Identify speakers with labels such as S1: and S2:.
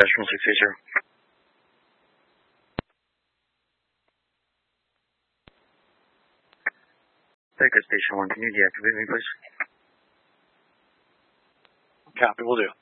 S1: dispatch from 680. Take Station 1, can you deactivate me, please?
S2: Copy, will do.